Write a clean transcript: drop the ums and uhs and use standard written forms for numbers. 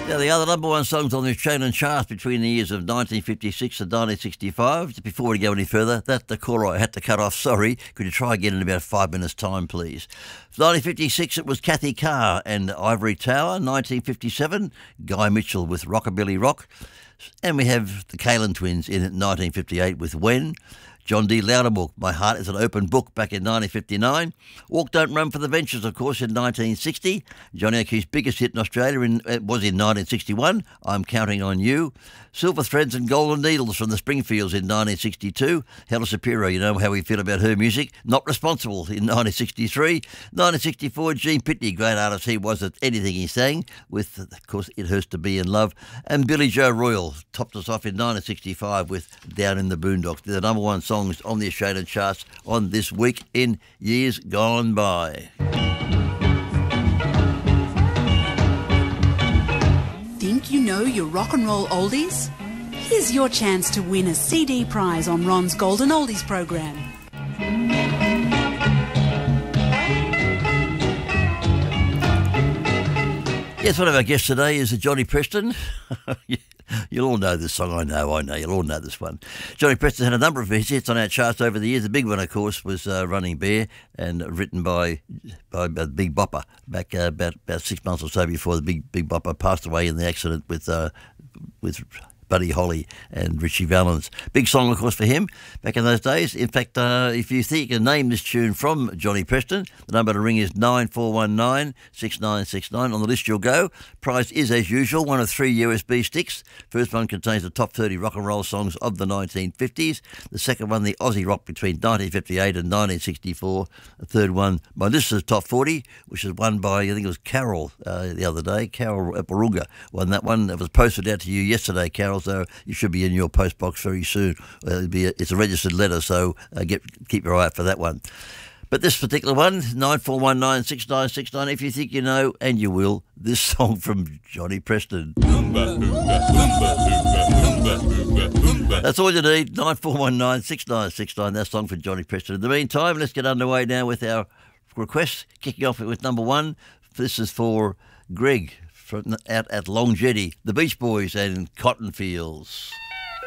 Now, the other number one songs on the Australian charts between the years of 1956 and 1965. Just before we go any further, that's the caller I had to cut off. Sorry. Could you try again in about 5 minutes' time, please? 1956, it was Kathy Carr and Ivory Tower. 1957, Guy Mitchell with Rockabilly Rock. And we have the Kalin Twins in 1958 with When. John D. Loudermilk, My Heart is an Open Book, back in 1959. Walk Don't Run for the Ventures, of course, in 1960. Johnny O'Keefe's biggest hit in Australia was in 1961, I'm Counting on You. Silver Threads and Golden Needles from the Springfields in 1962. Hella Shapiro, you know how we feel about her music. Not Responsible in 1963. 1964, Gene Pitney, great artist he was at anything he sang, with, of course, It Hurts to Be in Love. And Billy Joe Royal topped us off in 1965 with Down in the Boondocks. They're the number one songs on the Australian charts on this week in years gone by. Think you know your rock and roll oldies? Here's your chance to win a CD prize on Ron's Golden Oldies program. Yes, one of our guests today is Johnny Preston. You'll all know this song, I know. You'll all know this one. Johnny Preston had a number of hits on our charts over the years. The big one, of course, was Running Bear, and written by Big Bopper back about 6 months or so before the Big Bopper passed away in the accident with Buddy Holly and Richie Valens. Big song, of course, for him back in those days. In fact, if you think you can name this tune from Johnny Preston, the number to ring is 9419 6969. On the list you'll go. Prize is, as usual, one of 3 USB sticks. First one contains the top 30 rock and roll songs of the 1950s. The second one, the Aussie rock between 1958 and 1964. The third one, my listeners' top 40, which was won by, I think it was Carol the other day. Carol Epirunga won that one. It was posted out to you yesterday, Carol, so you should be in your post box very soon. It's a registered letter, so keep your eye out for that one. But this particular one, 9419 6969, if you think you know, and you will, this song from Johnny Preston. That's all you need, 9419 6969, that song for Johnny Preston. In the meantime, let's get underway now with our requests, kicking off with number one. This is for Greg from out at Long Jetty, the Beach Boys and Cotton Fields.